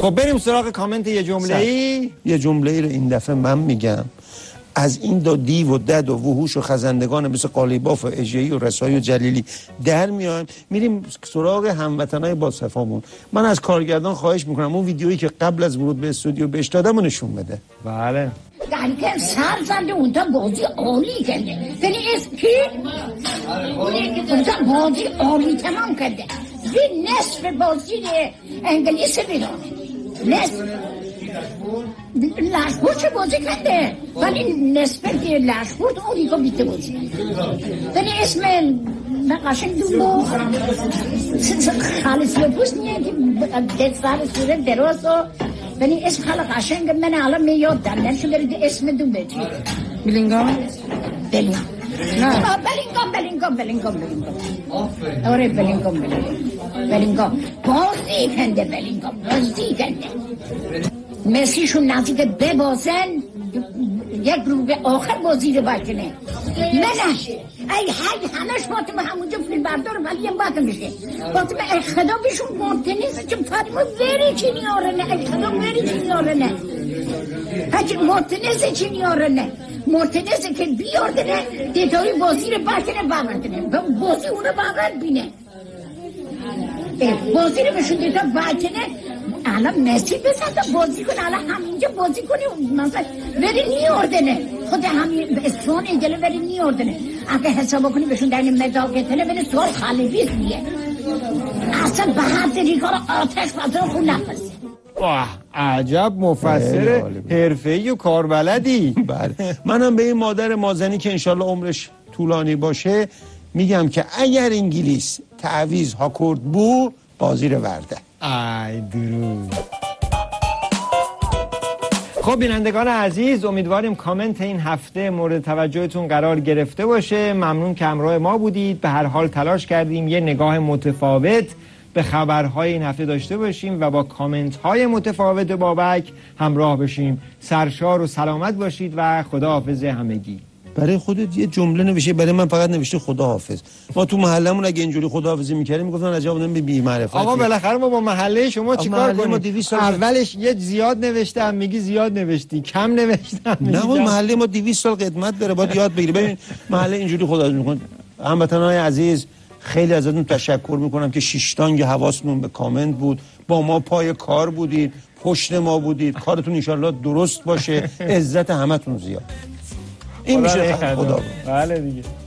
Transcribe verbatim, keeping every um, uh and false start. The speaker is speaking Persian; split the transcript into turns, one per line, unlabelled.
خب بریم سراغ کامنت یه جمله ای.
یه جمله ای رو این دفعه من میگم. از این دو دیو و دد و وحوش و خزندگان مثل قالیباف و اژه‌ای و رسایی و جلیلی در میایم، میریم سراغ هموطنای با صفامون. من از کارگردان خواهش میکنم اون ویدیویی که قبل از ورود به استودیو بهش دادم نشون بده.
بله.
درکن سر زنده اونتا بازی عالی کرده. یعنی اسم کی؟ اونتا بازی عالی تمام کرده. یه نصف بازی انگلیس بیرونه. نصف لشپور چه بازی کرده ولی نسبت لشپور اونی که بیته بازی ولی اسم قشنگ دومو خالص لپوس نیه که ده سال سوره دراز و ولی اسم خیلی قشنگ من الان میاد در نرشو برید اسم دوم بچی بلینگام بلینگام نه بلینگام بلینگام بلینگام بلینگام آره بلینگام بلینگام بلینگام بازی کنده بلینگام بازی کنده مسیشون نزدیک ببازن یک رو به آخر بازی رو بکنه منش ای های همش باطمه همونجا فیلم بردار ولی هم باطم بشه باطمه ای خدا بشون مارتنیز چون فرمو وری چی نیارنه ای خدا وری چی نیارنه هچه مارتنیز چی نیارنه مارتنیز که بیاردنه دیتایی بازی رو بکنه بردنه بازی اونو بغل بینه بازی رو بشون دیتا بکنه الان مسی بسازه بازی کنه الان همینجا بازی کنه مثلا بری نیاردنه خود همین اسفان اینجا بری نیاردنه اگه حساب کنی بهشون در این مداقتنه بری سوال خالیبیز میگه اصلا به حد ریکار آتش بازار خون نفسه.
واه عجب مفسر حرفه‌ای و کاربلدی.
بله منم به این مادر مازنی که انشالله عمرش طولانی باشه میگم که اگر انگلیس تعویض ها کرد بو بازی رو ورده.
ای درود. خب بینندگان عزیز امیدواریم کامنت این هفته مورد توجهتون قرار گرفته باشه. ممنون که همراه ما بودید. به هر حال تلاش کردیم یه نگاه متفاوت به خبرهای این هفته داشته باشیم و با کامنت های متفاوت بابک همراه بشیم. سرشار و سلامت باشید و خداحافظ همگی.
برای خودت یه جمله نوشته، برای من فقط نوشته خداحافظ. ما تو محلمون اگه اینجوری خداحافظی می‌کردیم میگفتن عجب آدم بی معرفت.
آقا بالاخره ما با محله شما چیکار کنیم؟ اولش یه زیاد نوشتم میگی زیاد نوشتی، کم نوشتم
نه ما محله ما دویست سال قدمت داره، باید یاد بگیری. ببین محله اینجوری خداحافظی می‌کنه. هموطنان عزیز خیلی ازتون تشکر میکنم که شیشتانگ حواستون به کامنت بود، با ما پای کار بودید، پشت ما بودید. کارتون انشالله درست باشه، عزت همتون زیاد. این میشه خدا.
بله دیگه.